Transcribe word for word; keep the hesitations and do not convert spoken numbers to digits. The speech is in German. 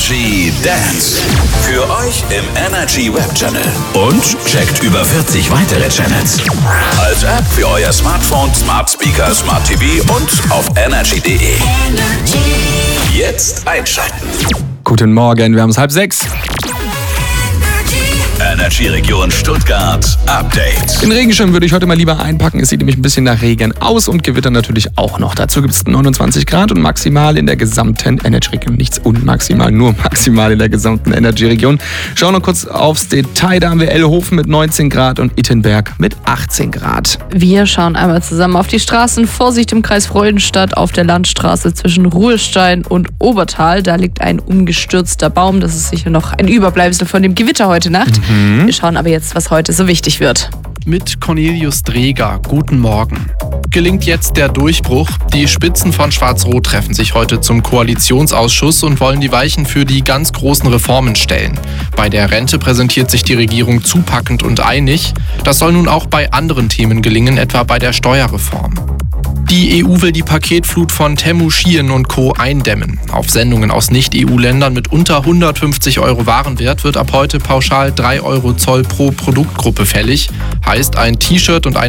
Energy Dance. Für euch im Energy Web Channel. Und checkt über vierzig weitere Channels. Als App für euer Smartphone, Smart Speaker, Smart T V und auf energy punkt de. Jetzt einschalten. Guten Morgen, wir haben es halb sechs. Energy Region Stuttgart Update. Den Regenschirm würde ich heute mal lieber einpacken. Es sieht nämlich ein bisschen nach Regen aus und Gewitter natürlich auch noch. Dazu gibt es neunundzwanzig Grad und maximal in der gesamten Energy-Region. Nichts unmaximal, nur maximal in der gesamten Energy-Region. Schauen wir kurz aufs Detail. Da haben wir Ellehofen mit neunzehn Grad und Ittenberg mit achtzehn Grad. Wir schauen einmal zusammen auf die Straßen. Vorsicht im Kreis Freudenstadt auf der Landstraße zwischen Ruhestein und Obertal. Da liegt ein umgestürzter Baum. Das ist sicher noch ein Überbleibsel von dem Gewitter heute Nacht. Mhm. Wir schauen aber jetzt, was heute so wichtig wird. Mit Cornelius Dreger. Guten Morgen. Gelingt jetzt der Durchbruch? Die Spitzen von Schwarz-Rot treffen sich heute zum Koalitionsausschuss und wollen die Weichen für die ganz großen Reformen stellen. Bei der Rente präsentiert sich die Regierung zupackend und einig. Das soll nun auch bei anderen Themen gelingen, etwa bei der Steuerreform. Die E U will die Paketflut von Temu Shein und Co. eindämmen. Auf Sendungen aus Nicht-E U-Ländern mit unter hundertfünfzig Euro Warenwert wird ab heute pauschal drei Euro Zoll pro Produktgruppe fällig. Heißt, ein T-Shirt und ein